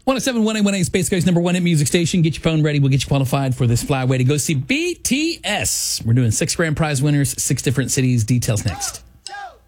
107.1A Space Coast number one hit music station. Get your phone ready. We'll get you qualified for this flyway to go see BTS. We're doing 6 grand prize winners, 6 different cities. Details next.